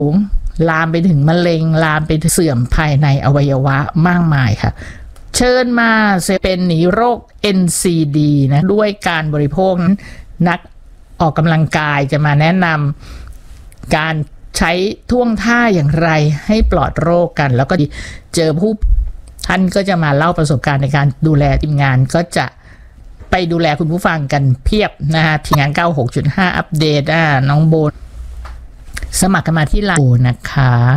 ลามไปถึงมะเร็งลามไปเสื่อมภายในอวัยวะมากมายค่ะเชิญมาเป็นหนีโรค NCD นะด้วยการบริโภคนักออกกำลังกายจะมาแนะนำการใช้ท่วงท่าอย่างไรให้ปลอดโรคกันแล้วก็เจอผู้ท่านก็จะมาเล่าประสบการณ์ในการดูแลทีมงานก็จะไปดูแลคุณผู้ฟังกันเพียบนะฮะทีมงาน 96.5 อัปเดตน้องโบสมัครกันมาที่ไลน์นะคะ